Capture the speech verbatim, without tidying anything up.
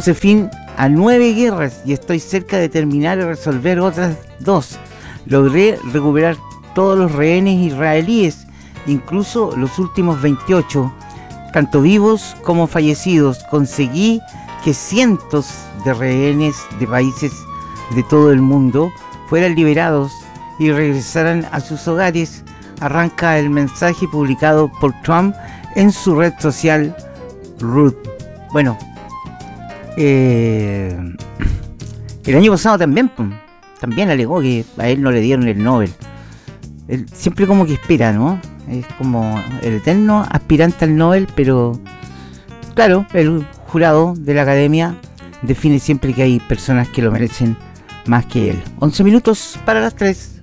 Puse fin a nueve guerras y estoy cerca de terminar y resolver otras dos. Logré recuperar todos los rehenes israelíes, incluso los últimos veintiocho, tanto vivos como fallecidos. Conseguí que cientos de rehenes de países de todo el mundo fueran liberados y regresaran a sus hogares. Arranca el mensaje publicado por Trump en su red social Truth. Bueno, eh, el año pasado también, también alegó que a él no le dieron el Nobel. Él siempre como que espera, ¿no? Es como el eterno aspirante al Nobel, pero claro, el jurado de la academia define siempre que hay personas que lo merecen más que él. once minutos para las tres.